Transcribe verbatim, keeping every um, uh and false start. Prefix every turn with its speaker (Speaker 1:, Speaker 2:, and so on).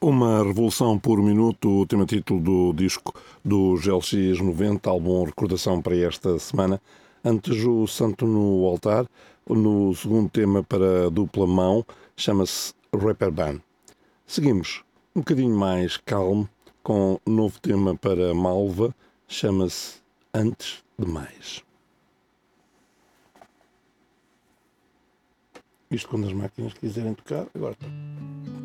Speaker 1: Uma revolução por minuto, o tema título do disco do G L X noventa, álbum Recordação para esta semana. Antes o Santo no Altar, no segundo tema para dupla mão, chama-se Rapper Band. Seguimos um bocadinho mais calmo, com um novo tema para Malva, chama-se Antes de Mais. Isto quando as máquinas quiserem tocar, agora está.